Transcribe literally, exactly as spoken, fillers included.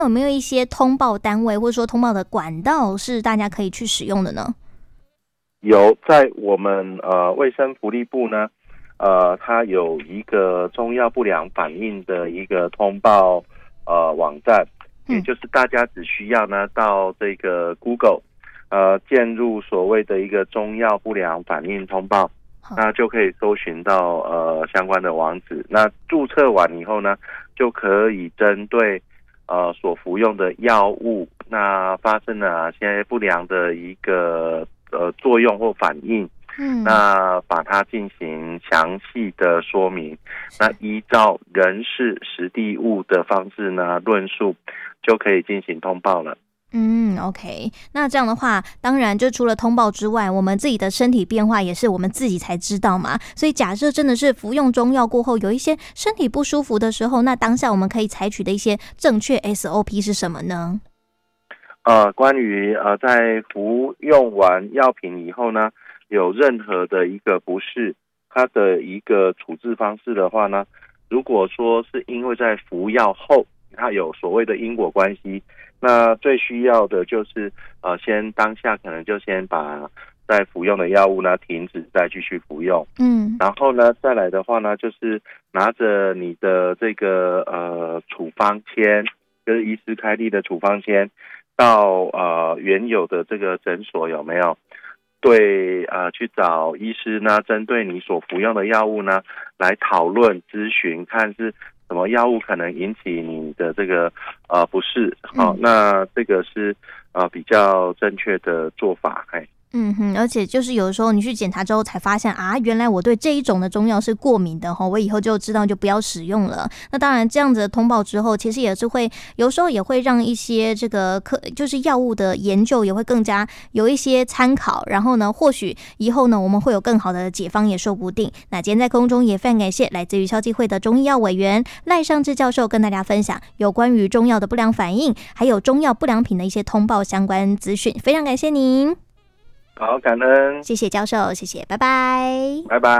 有没有一些通报单位或者说通报的管道是大家可以去使用的呢？ 有，在我们呃卫生福利部呢，呃，它有一个中药不良反应的一个通报呃网站，也就是大家只需要呢到这个 Google 呃建入所谓的一个中药不良反应通报，那就可以搜寻到呃相关的网址。那注册完以后呢，就可以针对呃所服用的药物，那发生了哪些不良的一个呃作用或反应，嗯，那把它进行详细的说明，那依照人事实地物的方式呢论述，就可以进行通报了。 嗯 ，OK， 那这样的话，当然就除了通报之外，我们自己的身体变化也是我们自己才知道嘛。所以假设真的是服用中药过后有一些身体不舒服的时候，那当下我们可以采取的一些正确 S O P 是什么呢？ 呃，关于呃在服用完药品以后呢，有任何的一个不适，它的一个处置方式的话呢，如果说是因为在服药后它有所谓的因果关系，那最需要的就是呃，先当下可能就先把在服用的药物呢停止，再继续服用。嗯，然后呢，再来的话呢，就是拿着你的这个呃处方签，就是医师开立的处方签，到呃原有的这个诊所有没有？对，呃，去找医师呢，针对你所服用的药物呢，来讨论咨询，看是什么药物可能引起你的这个呃不适，好、哦，那这个是呃比较正确的做法，哎。 嗯哼，而且就是有的时候你去检查之后才发现啊，原来我对这一种的中药是过敏的哈，我以后就知道就不要使用了。那当然这样子的通报之后，其实也是会有时候也会让一些这个科就是药物的研究也会更加有一些参考，然后呢，或许以后呢我们会有更好的解方也说不定。那今天在空中也非常感谢来自于消基会的中医药委员赖尚志教授跟大家分享有关于中药的不良反应，还有中药不良品的一些通报相关资讯，非常感谢您。 好，感恩， 谢谢教授，谢谢，拜拜， 拜拜。